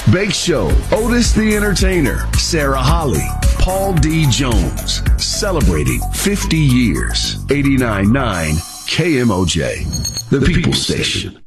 Bake Show, Otis the Entertainer, Sarah Holly, Paul D. Jones, celebrating 50 years. 89.9 KMOJ, the People Station.